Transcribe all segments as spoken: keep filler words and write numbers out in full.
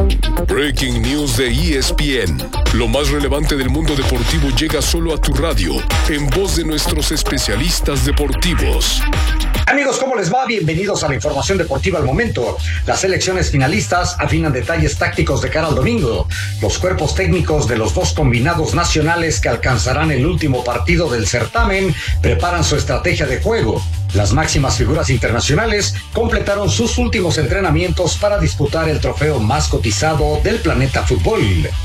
Breaking News de E S P N. Lo más relevante del mundo deportivo llega solo a tu radio, en voz de nuestros especialistas deportivos. Amigos, ¿cómo les va? Bienvenidos a la información deportiva al momento. Las selecciones finalistas afinan detalles tácticos de cara al domingo. Los cuerpos técnicos de los dos combinados nacionales que alcanzarán el último partido del certamen preparan su estrategia de juego. Las máximas figuras internacionales completaron sus últimos entrenamientos para disputar el trofeo más cotizado del planeta fútbol.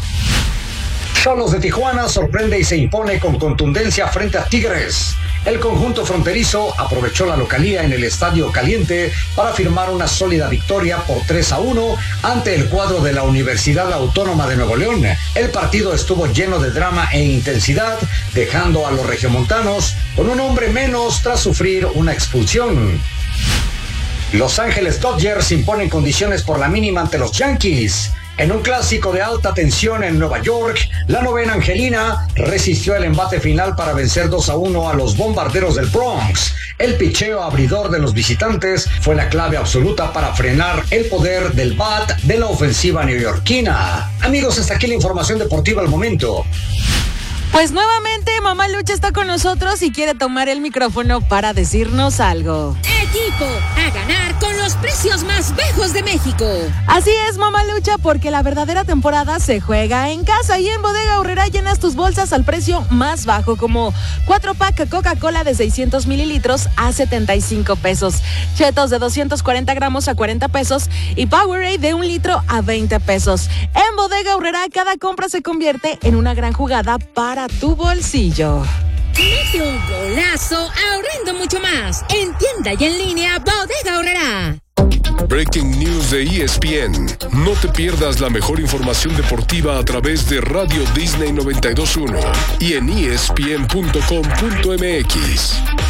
Xolos de Tijuana sorprende y se impone con contundencia frente a Tigres. El conjunto fronterizo aprovechó la localía en el Estadio Caliente para firmar una sólida victoria por tres a uno ante el cuadro de la Universidad Autónoma de Nuevo León. El partido estuvo lleno de drama e intensidad, dejando a los regiomontanos con un hombre menos tras sufrir una expulsión. Los Ángeles Dodgers imponen condiciones por la mínima ante los Yankees. En un clásico de alta tensión en Nueva York, la novena angelina resistió el embate final para vencer dos a uno a los bombarderos del Bronx. El picheo abridor de los visitantes fue la clave absoluta para frenar el poder del bat de la ofensiva neoyorquina. Amigos, hasta aquí la información deportiva al momento. Pues nuevamente Mamá Lucha está con nosotros y quiere tomar el micrófono para decirnos algo. Equipo a ganar con los precios más bajos de México. Así es, Mamá Lucha, porque la verdadera temporada se juega en casa y en Bodega Aurrerá llenas tus bolsas al precio más bajo, como cuatro pack Coca-Cola de seiscientos mililitros a setenta y cinco pesos, Chetos de doscientos cuarenta gramos a cuarenta pesos y Powerade de un litro a veinte pesos. En Bodega Aurrerá cada compra se convierte en una gran jugada para tu bolsillo. Mete un golazo ahorrando mucho más. En tienda y en línea Bodega Aurrerá. Breaking News de E S P N. No te pierdas la mejor información deportiva a través de Radio Disney noventa y dos punto uno y en E S P N punto com punto M X.